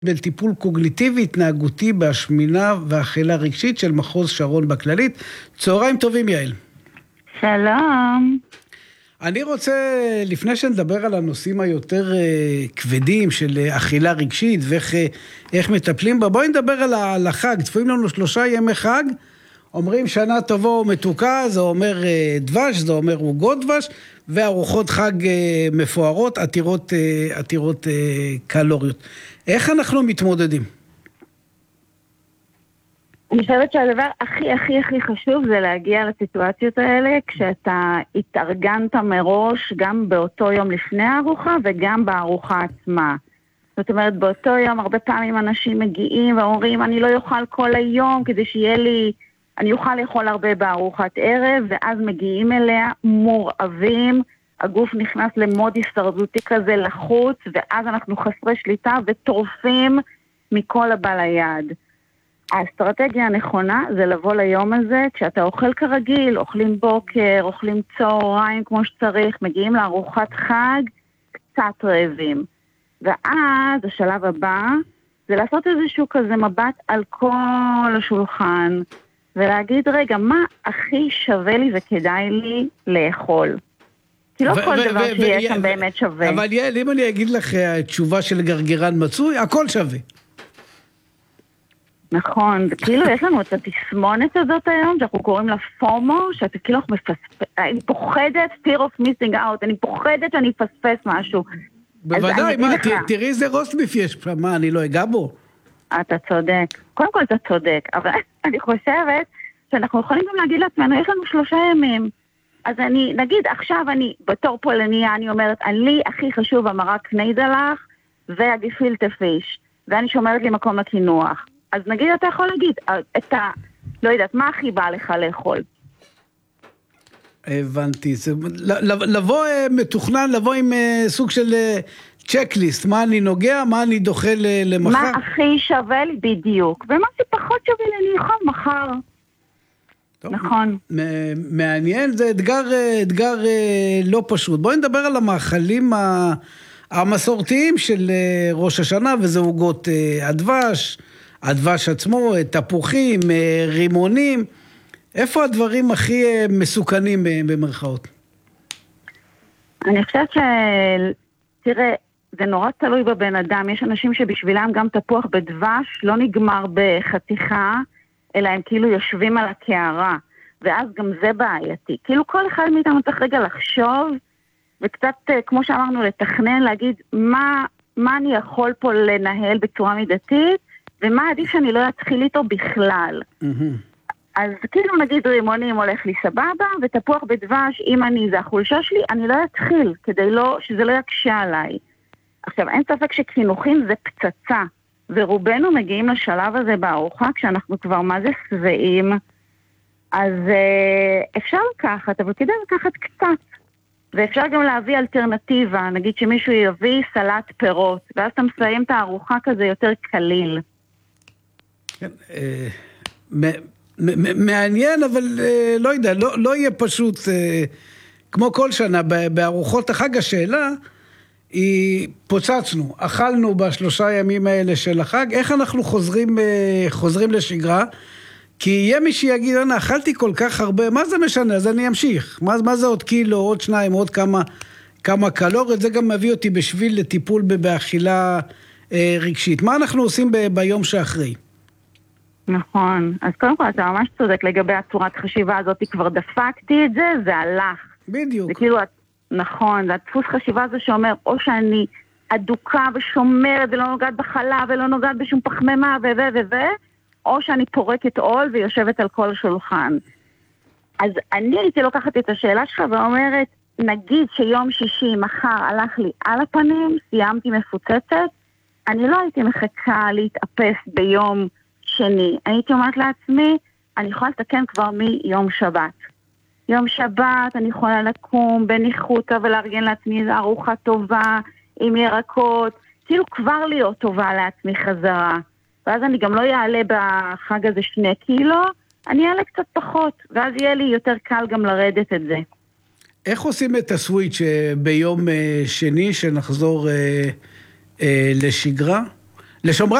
בטיפול קוגניטיבי התנהגותי בהשמנה והאכילה רגשית של מחוז שרון בכללית. צהריים טובים, יעל. שלום. אני רוצה, לפני שנדבר על הנושאים היותר כבדים של אכילה רגשית ואיך מטפלים בה, בואי נדבר על החג. צפויים לנו 3 ימי חג, אומרים שנה טובה ומתוקה, זה אומר דבש, זה אומר עוגות דבש, וארוחות חג מפוארות, עתירות קלוריות. איך אנחנו מתמודדים? אני חושבת שהדבר הכי חשוב זה להגיע לסיטואציות האלה כשאתה התארגנת מראש גם באותו יום לפני הארוחה וגם בארוחה עצמה. זאת אומרת, באותו יום הרבה פעמים אנשים מגיעים ואומרים אני לא אוכל כל היום כדי שיהיה לי, אני אוכל לאכול הרבה בארוחת ערב, ואז מגיעים אליה מורעבים, הגוף נכנס למוד הישרדותי כזה לחוץ, ואז אנחנו חסרי שליטה וטורפים מכל הבא ליד. האסטרטגיה הנכונה זה לבוא ליום הזה, כשאתה אוכל כרגיל, אוכלים בוקר, אוכלים צהריים כמו שצריך, מגיעים לארוחת חג, קצת רעבים. ואז השלב הבא זה לעשות איזשהו כזה מבט על כל השולחן, ולהגיד, רגע, מה הכי שווה לי וכדאי לי לאכול? כי לא כל דבר שיש שם באמת שווה. אבל יעל, אם אני אגיד לך תשובה של גרגרן מצוי, הכל שווה. נכון, כאילו יש לנו את התסמונת הזאת היום, שאנחנו קוראים לה פומו, שאתה כאילו אני פוחדת, fear of missing out, אני פוחדת שאני אפספס משהו. בוודאי, מה, תראי איזה רוסטביף יש פה, מה, אני לא אגע בו? אתה צודק, קודם כל אתה צודק, אבל אני חושבת שאנחנו יכולים גם להגיד לעצמנו, יש לנו 3 ימים, אז אני, נגיד עכשיו אני, בתור פולניה, אני אומרת, לי הכי חשוב המרק ניידלח והגפילטה פיש, ואני שומרת לי מקום לקינוח. אז נגיד אתה יכול להגיד, לא יודעת, מה הכי בא לך לאכול? הבנתי, לבוא מתוכנן, לבוא עם סוג של צ'קליסט, מה אני נוגע, מה אני דוחה למחר. מה הכי שווה לי בדיוק, ומה שפחות שווה לי אני אוכל מחר. טוב, נכון. מעניין, זה אתגר לא פשוט. בואי נדבר על המאכלים המסורתיים של ראש השנה, וזה עוגות הדבש עצמו, תפוחים, רימונים. איפה הדברים הכי מסוכנים במרכאות? אני חושבת תראה, זה נורא תלוי בבן אדם. יש אנשים שבשבילם גם תפוח בדבש לא נגמר בחתיכה, אלא הם כאילו יושבים על הקערה, ואז גם זה בעייתי. כאילו כל אחד מאיתנו צריך רגע לחשוב, וקצת, כמו שאמרנו, לתכנן, להגיד מה אני יכול פה לנהל בצורה מידתית, ומה עדיף שאני לא אתחיל איתו בכלל. אז כאילו נגיד רימונים הולך לי סבבה, ותפוח בדבש, אם זה החולשה שלי, אני לא אתחיל, כדי שזה לא יקשה עליי. עכשיו, אין ספק שחינוכים זה פצצה, ורובנו מגיעים לשלב הזה בארוחה, כשאנחנו כבר מה זה שבעים, אז אפשר לקחת, אבל כדאי לקחת קצת, ואפשר גם להביא אלטרנטיבה, נגיד שמישהו יביא סלט פירות, ואז אתה מסיים את הארוחה כזה יותר קליל. כן, מעניין, אבל לא יודע, לא יהיה פשוט, כמו כל שנה, בארוחות החג השאלה, היא פוצצנו, אכלנו ב3 ימים האלה של החג, איך אנחנו חוזרים לשגרה? כי יהיה מי שיגיד, אני אכלתי כל כך הרבה, מה זה משנה? אז אני אמשיך. מה זה עוד קילו, עוד 2, עוד כמה קלוריות? זה גם מביא אותי בשביל לטיפול באכילה רגשית. מה אנחנו עושים ביום שאחרי? נכון. אז קודם כל אתה ממש צודק לגבי הצורת חשיבה הזאת, כבר דפקתי את זה, זה הלך. בדיוק. זה כאילו, נכון, זה הדפוס חשיבה הזה שאומר, או שאני אדוקה ושומרת ולא נוגעת בחלב ולא נוגעת בשום פחמימה או שאני פורקת עול ויושבת על כל שולחן. אז אני הייתי לוקחת את השאלה שלך ואומרת, נגיד שיום שישי מחר הלך לי על הפנים, סיימתי מפוצצת, אני לא הייתי מחכה להתאפס ביום שני. הייתי אומרת לעצמי, אני יכולה לתקן כבר מיום שבת. יום שבת אני יכולה לקום בניחותא ולארגן לעצמי איזו ארוחה טובה עם ירקות, כאילו כבר להיות טובה לעצמי חזרה. ואז אני גם לא יעלה בחג הזה 2 קילו, אני אעלה קצת פחות, ואז יהיה לי יותר קל גם לרדת את זה. איך עושים את הסוויץ' ביום שני שנחזור לשגרה? לשומרי